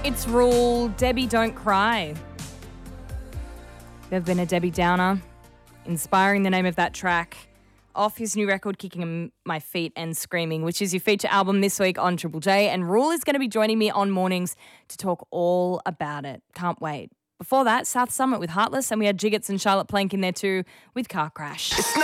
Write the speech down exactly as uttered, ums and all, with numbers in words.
It's Rule, Debbie Don't Cry. There've been a Debbie Downer, inspiring the name of that track, off his new record, Kicking My Feet and Screaming, which is your feature album this week on Triple J. And Rule is going to be joining me on mornings to talk all about it. Can't wait. Before that, South Summit with Heartless, and we had Jiggets and Charlotte Plank in there too with Car Crash.